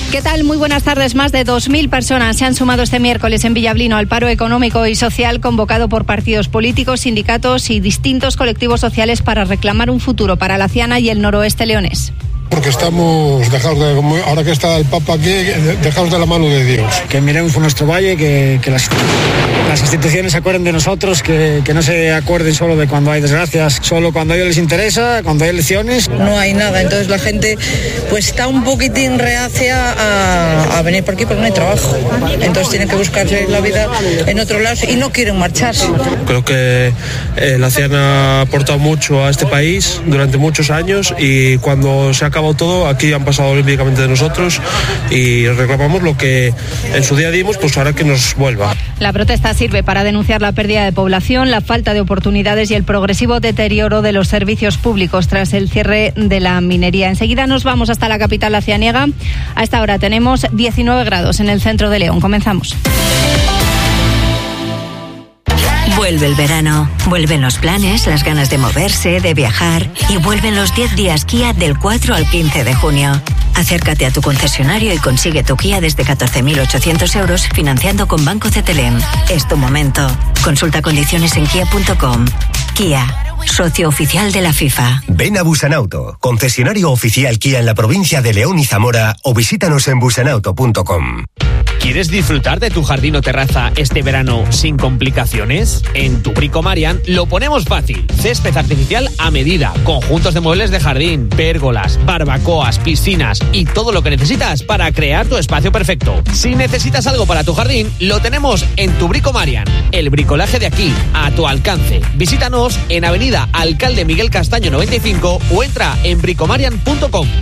¿Qué tal? Muy buenas tardes. Más de 2.000 personas se han sumado este miércoles en Villablino al paro económico y social convocado por partidos políticos, sindicatos y distintos colectivos sociales para reclamar un futuro para la Ciana y el noroeste leonés. Porque estamos dejados de, ahora que está el Papa aquí, dejados de la mano de Dios. Que miremos por nuestro valle, que las instituciones se acuerden de nosotros, que no se acuerden solo de cuando hay desgracias, solo cuando a ellos les interesa, cuando hay elecciones. No hay nada, entonces la gente pues está un poquitín reacia a venir por aquí porque no hay trabajo. Entonces tienen que buscarse la vida en otro lado y no quieren marcharse. Creo que la Ciana ha aportado mucho a este país durante muchos años y cuando se ha acabado todo, aquí han pasado olímpicamente de nosotros y reclamamos lo que en su día dimos, pues ahora que nos vuelva. La protesta sirve para denunciar la pérdida de población, la falta de oportunidades y el progresivo deterioro de los servicios públicos tras el cierre de la minería. Enseguida nos vamos hasta la capital lacianiega. A esta hora tenemos 19 grados en el centro de León. Comenzamos. Vuelve el verano, vuelven los planes, las ganas de moverse, de viajar y vuelven los 10 días Kia del 4 al 15 de junio. Acércate a tu concesionario y consigue tu Kia desde 14.800 euros financiando con Banco CTLM. Es tu momento. Consulta condiciones en kia.com. Kia, socio oficial de la FIFA. Ven a Busanauto, concesionario oficial Kia en la provincia de León y Zamora o visítanos en busanauto.com. ¿Quieres disfrutar de tu jardín o terraza este verano sin complicaciones? En Tu Brico Marian lo ponemos fácil. Césped artificial a medida, conjuntos de muebles de jardín, pérgolas, barbacoas, piscinas y todo lo que necesitas para crear tu espacio perfecto. Si necesitas algo para tu jardín, lo tenemos en Tu Brico Marian. El bricolaje de aquí, a tu alcance. Visítanos en Avenida Alcalde Miguel Castaño 95 o entra en bricomarian.com.